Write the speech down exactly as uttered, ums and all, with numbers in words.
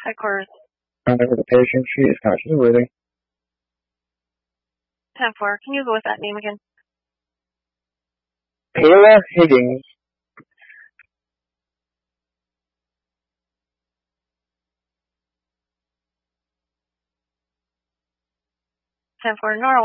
Headquarters. Contact with the patient. She is conscious and breathing. ten four. Can you go with that name again? Kayla Higgins. ten four. Normal.